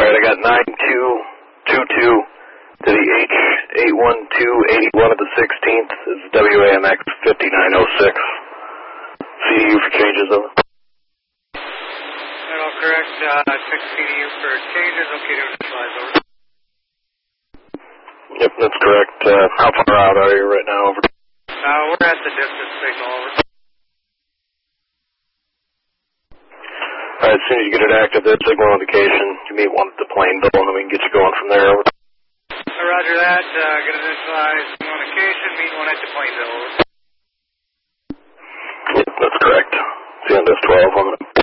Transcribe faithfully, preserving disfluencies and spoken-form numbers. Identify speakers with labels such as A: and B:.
A: Alright, I got nine two two two to the H eight one two eighty-one of the sixteenth. This is W A M X fifty-nine oh six. C D U for changes, over.
B: That all correct. Uh, six C D U for changes. Okay to initialize, over.
A: Yep, that's correct. Uh, how far out are you right now, over?
B: Uh, we're at the distance signal, over.
A: Alright, as soon as you get it active, that signal indication, you meet one at the plane bill, and then we can get you going from there, over.
B: Uh, roger that. Uh, get initialized communication. Meet one at the plane bill, over.
A: Yep, that's correct. C N S twelve, on it.